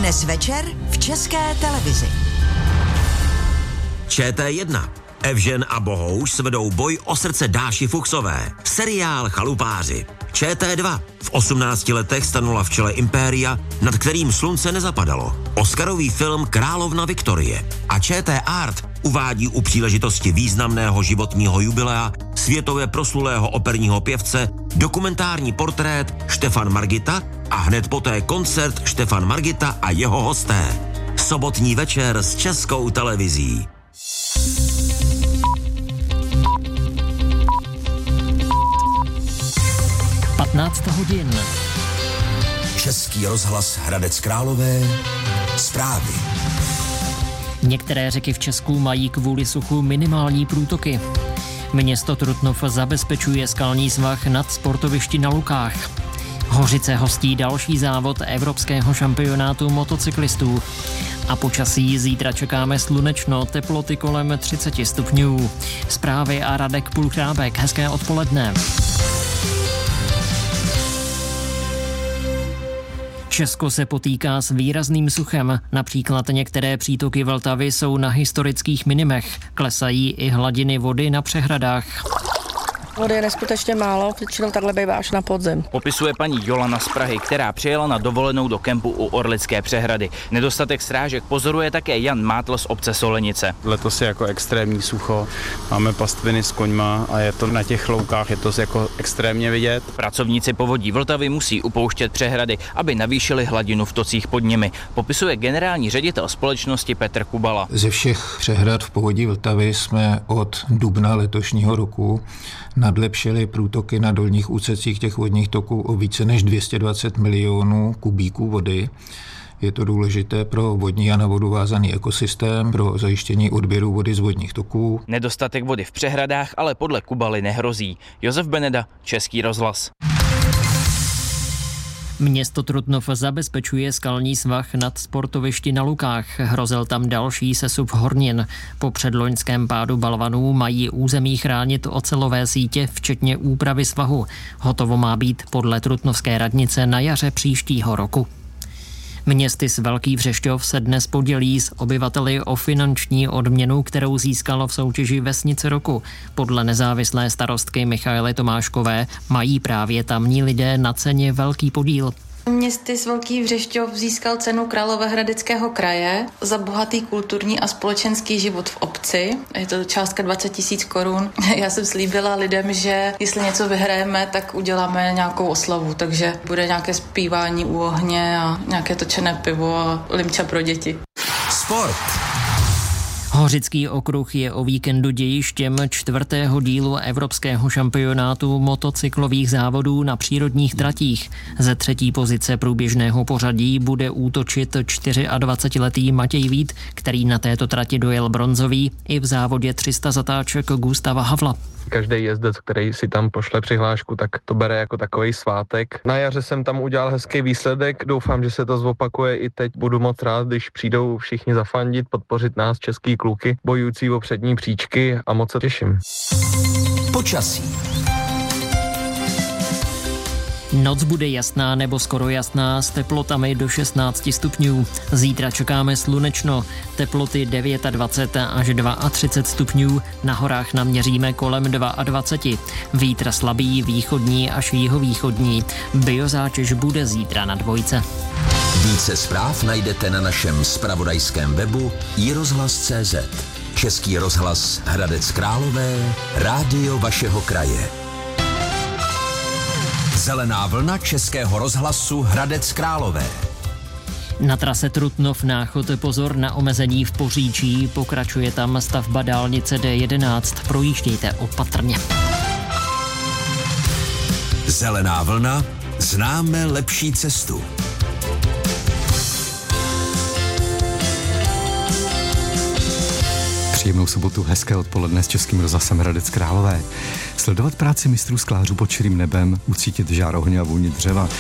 Dnes večer v České televizi. ČT1. Evžen a Bohouš svedou boj o srdce Dáši Fuchsové. Seriál Chalupáři. ČT2. V 18 letech stanula v čele impéria, nad kterým slunce nezapadalo. Oscarový film Královna Viktorie. A ČT Art uvádí u příležitosti významného životního jubilea světově proslulého operního pěvce dokumentární portrét Štefan Margita a hned poté koncert Štefan Margita a jeho hosté. Sobotní večer s Českou televizí. hodin. Český rozhlas Hradec Králové. Zprávy. Některé řeky v Česku mají kvůli suchu minimální průtoky. Město Trutnov zabezpečuje skalní svah nad sportovišti na Lukách. Hořice hostí další závod evropského šampionátu motocyklistů. A počasí zítra čekáme slunečno, teploty kolem 30 stupňů. Zprávy a Radek Pulchrábek. Hezké odpoledne. Česko se potýká s výrazným suchem. Například některé přítoky Vltavy jsou na historických minimech. Klesají i hladiny vody na přehradách. Vody je neskutečně málo, většinou takhle bývá až na podzim. Popisuje paní Jolana z Prahy, která přijela na dovolenou do kempu u Orlické přehrady. Nedostatek strážek pozoruje také Jan Mátl z obce Solenice. Letos je jako extrémní sucho, máme pastviny s koňma a je to na těch loukách, je to jako extrémně vidět. Pracovníci povodí Vltavy musí upouštět přehrady, aby navýšili hladinu v tocích pod nimi. Popisuje generální ředitel společnosti Petr Kubala. Ze všech přehrad v povodí Vltavy jsme od dubna letošního roku nadlepšili průtoky na dolních úsecích těch vodních toků o více než 220 milionů kubíků vody. Je to důležité pro vodní a na vodu vázaný ekosystém, pro zajištění odběru vody z vodních toků. Nedostatek vody v přehradách ale podle Kubaly nehrozí. Josef Beneda, Český rozhlas. Město Trutnov zabezpečuje skalní svah nad sportovišti na Lukách. Hrozil tam další sesuv hornin. Po předloňském pádu balvanů mají území chránit ocelové sítě, včetně úpravy svahu. Hotovo má být podle trutnovské radnice na jaře příštího roku. Městys Velký Břešťov se dnes podělí s obyvateli o finanční odměnu, kterou získalo v soutěži Vesnice roku. Podle nezávislé starostky Michaely Tomáškové mají právě tamní lidé na ceně velký podíl. Městys Velký Břešťov získal cenu Královéhradeckého kraje za bohatý kulturní a společenský život v obci. Je to částka 20 000 korun. Já jsem slíbila lidem, že jestli něco vyhrajeme, tak uděláme nějakou oslavu, takže bude nějaké zpívání u ohně a nějaké točené pivo a limča pro děti. Sport. Hořický okruh je o víkendu dějištěm 4. dílu evropského šampionátu motocyklových závodů na přírodních tratích. Ze 3. pozice průběžného pořadí bude útočit 24letý Matěj Vít, který na této trati dojel bronzový i v závodě 300 zatáček Gustava Havla. Každý jezdec, který si tam pošle přihlášku, tak to bere jako takovej svátek. Na jaře jsem tam udělal hezký výsledek, doufám, že se to zopakuje i teď. Budu moc rád, když přijdou všichni zafandit, podpořit nás, český kluky, bojující o přední příčky a moc se těším. Počasí. Noc bude jasná nebo skoro jasná s teplotami do 16 stupňů. Zítra čekáme slunečno, teploty 29 až 32 stupňů, na horách naměříme kolem 22. Vítr slabý, východní až jihovýchodní. Biozátěž bude zítra na 2. Více zpráv najdete na našem zpravodajském webu iRozhlas.cz. Český rozhlas Hradec Králové, rádio vašeho kraje. Zelená vlna Českého rozhlasu Hradec Králové. Na trase Trutnov Náchod pozor na omezení v Poříčí, pokračuje tam stavba dálnice D11, projíždějte opatrně. Zelená vlna, známe lepší cestu. Příjemnou sobotu, hezké odpoledne s Českým rozhlasem Hradec Králové. Sledovat práci mistrů sklářů pod širým nebem, ucítit žár ohně a vůni dřeva,